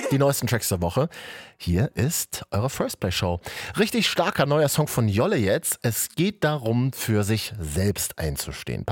die neuesten Tracks der Woche. Hier ist eure First Play Show. Richtig starker neuer Song von Jolle jetzt. Es geht darum, für sich selbst einzustehen.